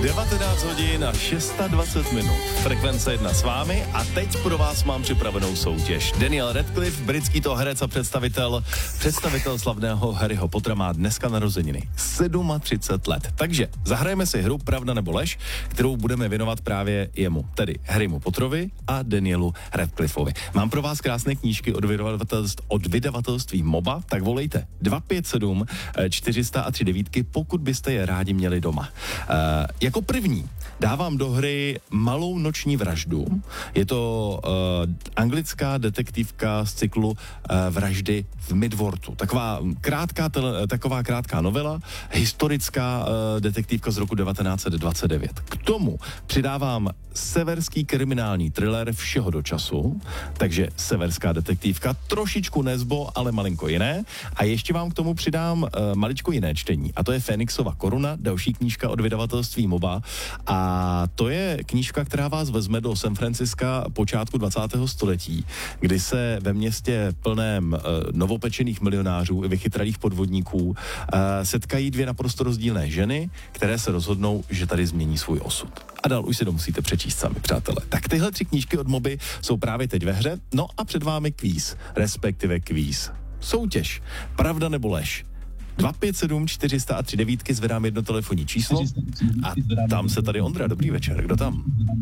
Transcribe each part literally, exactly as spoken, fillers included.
devatenáct hodin a dvacet šest minut. Frekvence jedna s vámi a teď pro vás mám připravenou soutěž. Daniel Radcliffe, britský to herec a představitel, představitel slavného Harryho Pottera má dneska narozeniny. třicet sedm let. Takže zahrajeme si hru Pravda nebo lež, kterou budeme věnovat právě jemu, tedy Harrymu Potterovi a Danielu Radcliffeovi. Mám pro vás krásné knížky od vydavatelství, od vydavatelství MOBA, tak volejte dva pět sedm čtyři nula tři devět, pokud byste je rádi měli doma. Uh, jako první dávám do hry Malou noční vraždu. Je to uh, anglická detektivka z cyklu uh, Vraždy v Midwortu. Taková krátká, tele, taková krátká novela, historická uh, detektivka z roku devatenáct set dvacet devět. K tomu přidávám severský kriminální thriller Všeho do času, takže severská detektivka, trošičku Nesbo, ale malinko jiné. A ještě vám k tomu přidám uh, maličko jiné čtení, a to je Fénixova koruna, další knížka od vydavatelství MOBA. A to je knížka, která vás vezme do San Franciska počátku dvacátého století, kdy se ve městě plném uh, novopečených milionářů i vychytralých podvodníků uh, setkají dvě naprosto rozdílné ženy, které se rozhodnou, že tady změní svůj osud. A dál už si to musíte přečíst sami, přátelé. Tak tyhle tři knížky od Moby jsou právě teď ve hře, no a před vámi kvíz, respektive kvíz. Soutěž. Pravda nebo lež? dva pět sedm čtyři nula tři devět, zvedám jedno telefonní číslo a tam se tady Ondra. Dobrý večer, kdo tam?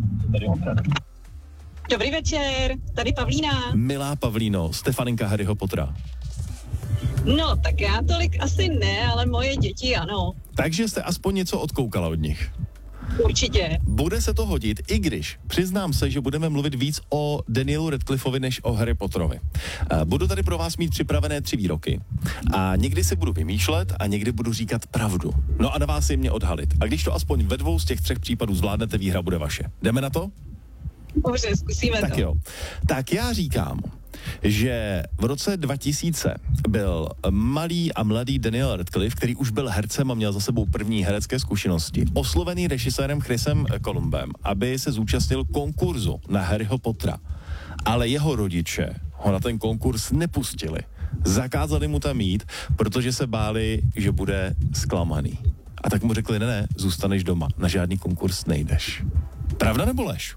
Dobrý večer, tady Pavlína. Milá Pavlíno, Stefaninka Harryho Pottera. No, tak já tolik asi ne, ale moje děti ano. Takže jste aspoň něco odkoukala od nich. Určitě. Bude se to hodit, i když přiznám se, že budeme mluvit víc o Danielu Radcliffeovi než o Harry Potterovi. Budu tady pro vás mít připravené tři výroky a někdy si budu vymýšlet a někdy budu říkat pravdu. No a na vás je mě odhalit. A když to aspoň ve dvou z těch třech případů zvládnete, výhra bude vaše. Jdeme na to? Dobře, zkusíme tak to. Jo. Tak já říkám, že v roce dva tisíce byl malý a mladý Daniel Radcliffe, který už byl hercem a měl za sebou první herecké zkušenosti, oslovený režisérem Chrisem Columbem, aby se zúčastnil konkurzu na Harryho Pottera. Ale jeho rodiče ho na ten konkurs nepustili. Zakázali mu tam jít, protože se báli, že bude zklamaný. A tak mu řekli, ne, ne, zůstaneš doma, na žádný konkurs nejdeš. Pravda nebo lež?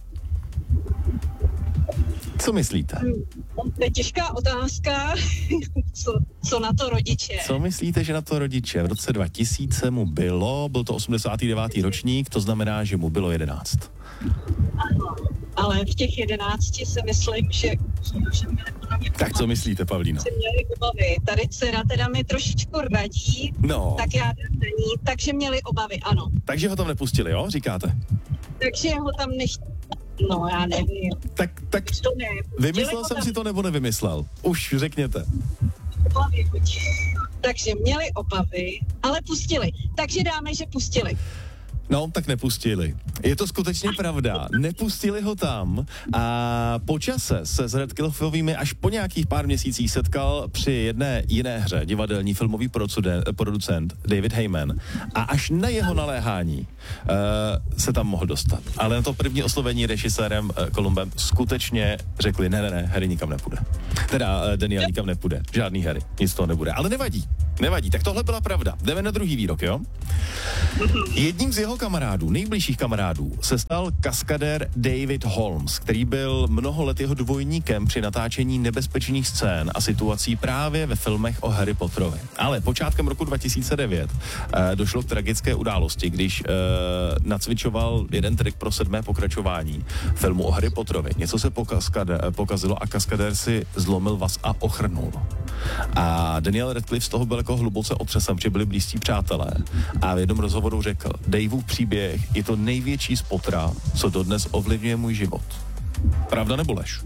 Co myslíte? To je těžká otázka. co, co na to rodiče? Co myslíte, že na to rodiče? V roce dva tisíce mu bylo, byl to osmdesátý devátý ročník, to znamená, že mu bylo jedenáct. Ano, ale v těch jedenácti si myslím, že... Tak co myslíte, Pavlíno? Se měli obavy. Tady dcera teda mi trošičku radí, no. tak já dám na ní, takže měli obavy, ano. Takže ho tam nepustili, jo, říkáte? Takže ho tam nech... No, já nevím. Tak, tak to ne. Vymyslel jsem tam... si to nebo nevymyslel? Už řekněte. Obavy, takže měli obavy, ale pustili. Takže dáme, že pustili. No, tak nepustili. Je to skutečně pravda. Nepustili ho tam a po čase se s Radcliffeovými až po nějakých pár měsících setkal při jedné jiné hře divadelní filmový producent David Heyman a až na jeho naléhání uh, se tam mohl dostat. Ale na to první oslovení režisérem uh, Columbem skutečně řekli, ne, ne, ne, Harry nikam nepůjde. Teda uh, Daniel nikam nepůjde. Žádný Harry. Nic toho nebude. Ale nevadí. Nevadí. Tak tohle byla pravda. Jdeme na druhý výrok, jo? Jedním z jeho kamarádů, nejbližších kamarádů, se stal kaskadér David Holmes, který byl mnoho let jeho dvojníkem při natáčení nebezpečných scén a situací právě ve filmech o Harry Potterovi. Ale počátkem roku dva tisíce devět eh, došlo k tragické události, když eh, nacvičoval jeden trik pro sedmé pokračování filmu o Harry Potterovi. Něco se pokaskade, pokazilo a kaskadér si zlomil vaz a ochrnul. A Daniel Radcliffe z toho byl jako hluboce otřesen, protože byli blízcí přátelé. A v jednom rozhovoru řekl, Daveův příběh je to největší z Pottera, co dodnes ovlivňuje můj život. Pravda nebo lež?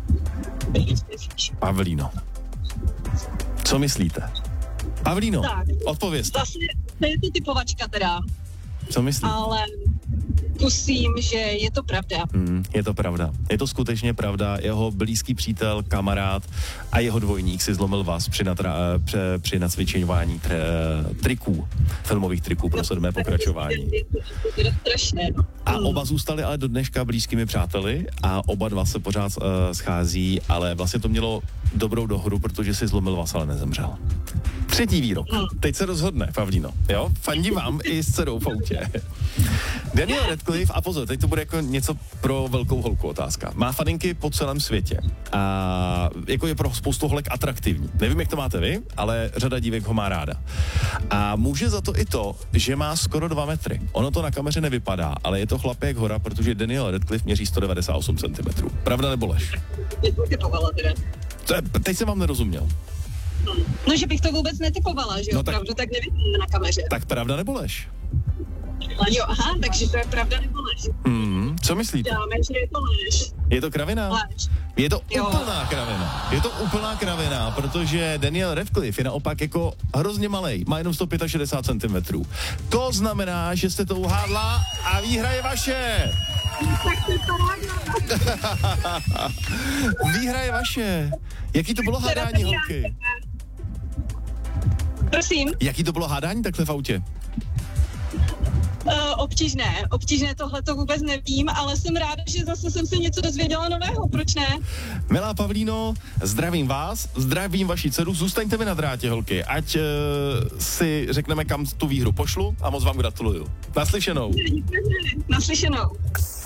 Pavlíno. Co myslíte? Pavlíno, tak, odpovězte. Zase, to je to typovačka teda. Co myslíte? Ale kusím, že je to pravda. Hmm, je to pravda. Je to skutečně pravda. Jeho blízký přítel, kamarád a jeho dvojník si zlomil vaz při, natra, při, při nacvičování tr, triků, filmových triků pro sedmé pokračování. Je to strašné. A oba zůstali ale do dneška blízkými přáteli a oba dva se pořád uh, schází, ale vlastně to mělo dobrou dohodu, protože si zlomil vaz, ale nezemřel. Třetí výrok. Teď se rozhodne, Pavlíno. Jo? Fandím vám i s dcerou v autě. Daniel Radcliffe, a pozor, teď to bude jako něco pro velkou holku otázka. Má faninky po celém světě. A jako je pro spoustu holek atraktivní. Nevím, jak to máte vy, ale řada dívek ho má ráda. A může za to i to, že má skoro dva metry. Ono to na kameře nevypadá, ale je to chlapě jak hora, protože Daniel Radcliffe měří sto devadesát osm centimetrů. Pravda nebo lež? To je, teď jsem vám nerozuměl. No, že bych to vůbec netypovala, že No, opravdu tak, tak nevidím na kameře. Tak pravda nebo lež? Jo, aha, takže to je pravda nebo lež. Mm, co myslíte? Dáme, že je to lež. Je to kravina? Lež. Je to Jo. úplná kravina. Je to úplná kravina, protože Daniel Radcliffe je naopak jako hrozně malej, má jenom sto šedesát pět centimetrů. To znamená, že jste to uhádla a výhra je vaše. Tak to je paráda. Výhra je vaše. Jaký to bylo hádání, holky? Prosím? Jaký to bylo hádání takhle v autě? Uh, obtížné, obtížné, tohle to vůbec nevím, ale jsem ráda, že zase jsem se něco dozvěděla nového, proč ne? Milá Pavlíno, zdravím vás, zdravím vaši dceru, zůstaňte mi na drátě, holky, ať uh, si řekneme, kam tu výhru pošlu a moc vám gratuluju. Naslyšenou. Naslyšenou.